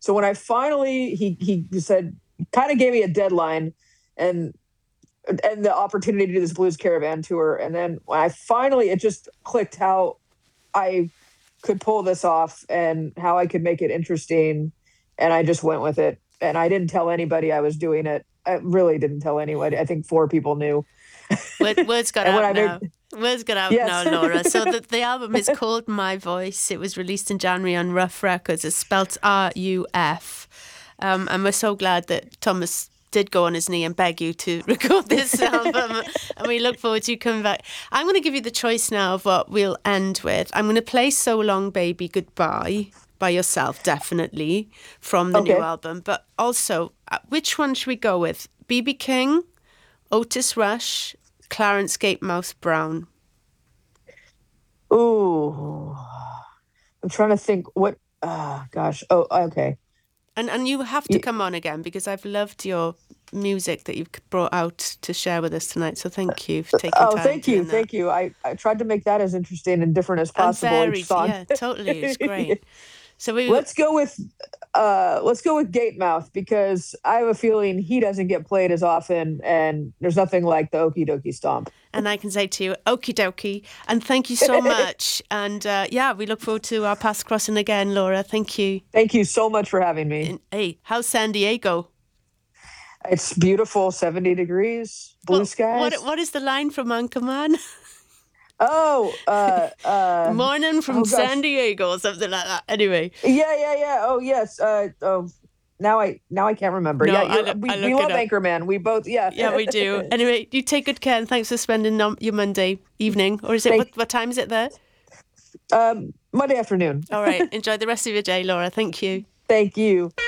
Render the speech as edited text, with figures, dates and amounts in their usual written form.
So when I finally, he said, kind of gave me a deadline and the opportunity to do this Blues Caravan tour. And then when I finally, it just clicked how I could pull this off and how I could make it interesting. And I just went with it. And I didn't tell anybody I was doing it. I really didn't tell anybody. I think 4 people knew. Words got out now. Words got out Yes. now, Laura. So the album is called My Voice. It was released in January on Rough Records. It's spelt RUF. And we're so glad that Thomas did go on his knee and beg you to record this album. And we look forward to you coming back. I'm going to give you the choice now of what we'll end with. I'm going to play So Long Baby Goodbye by yourself, definitely, from the new album. But also, which one should we go with? B.B. King, Otis Rush, Clarence Gatemouth Brown? Ooh. I'm trying to think what, gosh. Oh, okay. And you have to come on again because I've loved your music that you've brought out to share with us tonight. So thank you for taking time. Thank you. I tried to make that as interesting and different as possible. And varied, yeah, totally. It's great. So let's go with Gatemouth because I have a feeling he doesn't get played as often, and there's nothing like the Okie Dokie Stomp. And I can say to you, okie dokie, and thank you so much. And we look forward to our paths crossing again, Laura. Thank you. Thank you so much for having me. And, hey, how's San Diego? It's beautiful, 70 degrees, blue skies. What is the line from Anchorman? Morning from San Diego, or something like that. Anyway. Yeah. Oh, yes. Now I can't remember. No, we love Anchorman. We both, yeah. Yeah, we do. Anyway, you take good care and thanks for spending your Monday evening. Or is it, what time is it there? Monday afternoon. All right. Enjoy the rest of your day, Laura. Thank you. Thank you.